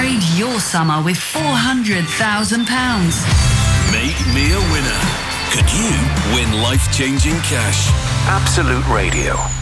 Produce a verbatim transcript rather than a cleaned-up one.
Upgrade your summer with four hundred thousand pounds. Make me a winner. Could you win life-changing cash? Absolute Radio.